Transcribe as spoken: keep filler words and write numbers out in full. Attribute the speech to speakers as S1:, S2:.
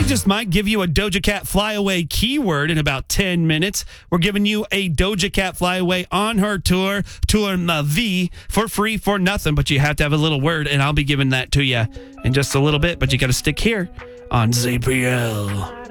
S1: just might give you a Doja Cat flyaway keyword in about ten minutes. We're giving you a Doja Cat flyaway on her tour, Tour Ma Vie, for free, for nothing. But you have to have a little word, and I'll be giving that to you in just a little bit. But you got to stick here on Z P L.